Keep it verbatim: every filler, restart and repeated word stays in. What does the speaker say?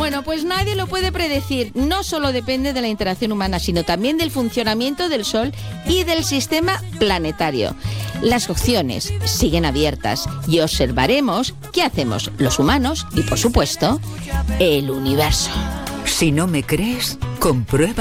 Bueno, pues nadie lo puede predecir. No solo depende de la interacción humana, sino también del funcionamiento del Sol y del sistema planetario. Las opciones siguen abiertas y observaremos qué hacemos los humanos y, por supuesto, el universo. Si no me crees, comprueba.